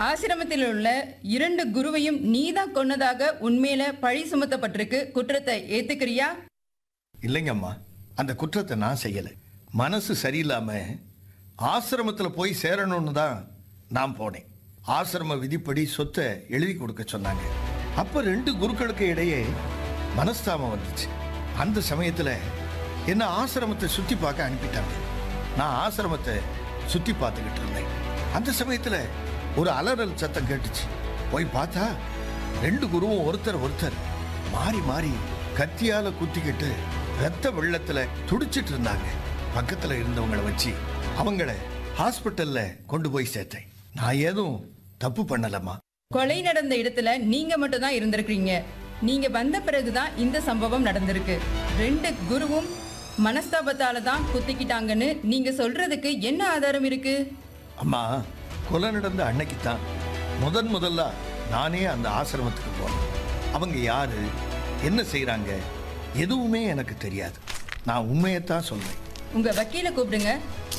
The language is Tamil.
ஆசிரமத்தில் உள்ள 2 குருவையும் நீதான் கொன்னதாக உண்மையில பழி சுமத்தப்பட்டிருக்கு. குற்றத்தை ஏத்துக்கிறியா? இல்லைங்கம்மா, அந்த குற்றத்தை நான் செய்யலை. மனசு சரியில்லாம ஆசிரமத்தில் போய் சேரணும்னு தான் நான் போனேன். ஆசிரம விதிப்படி சொத்தை எழுதி கொடுக்க சொன்னாங்க. அப்போ 2 குருக்களுக்கு இடையே மனஸ்தாபம் வந்துச்சு. அந்த சமயத்தில் என்ன ஆசிரமத்தை சுற்றி பார்க்க அனுப்பிட்டாங்க. நான் ஆசிரமத்தை சுற்றி பார்த்துக்கிட்டு இருந்தேன். அந்த சமயத்தில் ஒரு அலறல் சத்தம் கேட்டுச்சு. போய் பார்த்தா 2 குருவும் ஒருத்தர் மாறி மாறி கத்தியால குத்திக்கிட்டு ரத்த வெள்ளத்துல துடிச்சிட்டு இருந்தாங்க. பக்கத்துல இருந்தவங்களை வச்சு அவங்கள ஹாஸ்பிட்டல்ல கொண்டு போய் சேர்த்தேன். நான் ஏதும் தப்பு பண்ணலம்மா. கொலை நடந்த இடத்துல நீங்க மட்டும் தான் இருந்திருக்கீங்க. நீங்க வந்த பிறகுதான் இந்த சம்பவம் நடந்திருக்கு. 2 குருவும் மனஸ்தாபத்தால தான் குத்திக்கிட்டாங்கன்னு நீங்க சொல்றதுக்கு என்ன ஆதாரம் இருக்கு? அம்மா, கொலை நடந்த அன்னைக்கு தான் முதல்ல நானே அந்த ஆசிரமத்துக்கு போனேன். அவங்க யாரு, என்ன செய்யறாங்க, எதுவுமே எனக்கு தெரியாது. நான் உண்மையைத்தான் சொல்றேன். உங்க வக்கீல கூப்பிடுங்க.